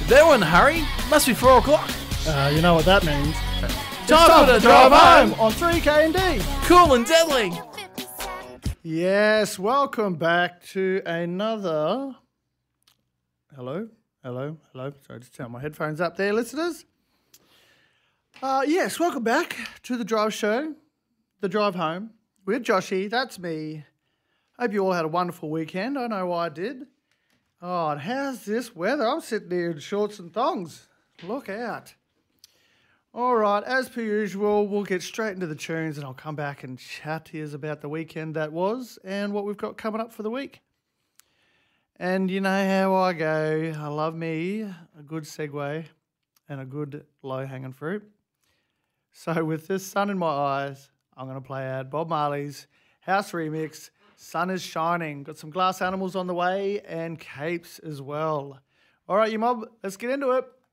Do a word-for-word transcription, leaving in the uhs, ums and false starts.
They're in a hurry. Must be four o'clock. Uh, you know what that means. Time, Time for to the drive home. on three K and D. Cool and deadly. Yes, welcome back to another... Hello, hello, hello. Sorry, just turn my headphones up there, listeners. Uh, yes, welcome back to the Drive Show, the Drive Home, with Joshy. That's me. Hope you all had a wonderful weekend. I know I did. Oh, and how's this weather? I'm sitting here in shorts and thongs. Look out. All right, as per usual, we'll get straight into the tunes and I'll come back and chat to you about the weekend that was and what we've got coming up for the week. And you know how I go. I love me a good segue and a good low-hanging fruit. So with this sun in my eyes, I'm going to play out Bob Marley's house remix, Sun is Shining. Got some Glass Animals on the way and Capes as well. All right, you mob, let's get into it.